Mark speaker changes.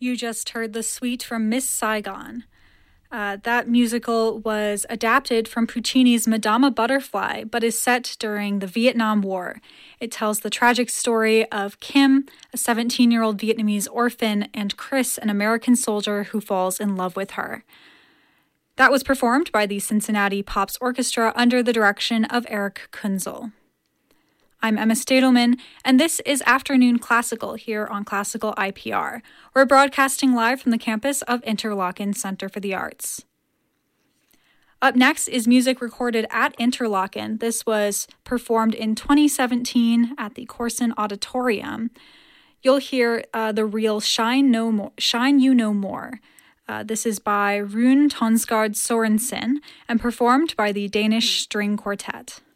Speaker 1: You just heard the suite from Miss Saigon. That musical was adapted from Puccini's Madama Butterfly, but is set during the Vietnam War. It tells the tragic story of Kim, a 17-year-old Vietnamese orphan, and Chris, an American soldier who falls in love with her. That was performed by the Cincinnati Pops Orchestra under the direction of Eric Kunzel. I'm Emma Stadelman, and this is Afternoon Classical here on Classical IPR. We're broadcasting live from the campus of Interlochen Center for the Arts. Up next is music recorded at Interlochen. This was performed in 2017 at the Corson Auditorium. You'll hear the reel Shine You No More. This is by Rune Tonsgaard Sorensen and performed by the Danish String Quartet.